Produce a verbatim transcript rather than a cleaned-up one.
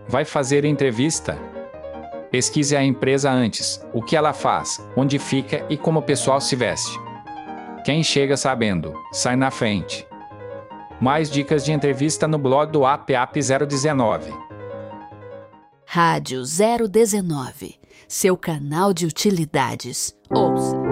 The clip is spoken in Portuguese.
Vai fazer entrevista? Pesquise a empresa antes, o que ela faz, onde fica e como o pessoal se veste. Quem chega sabendo, sai na frente. Mais dicas de entrevista no blog do A P A P zero dezenove. Rádio zero dezenove, seu canal de utilidades. Ouça!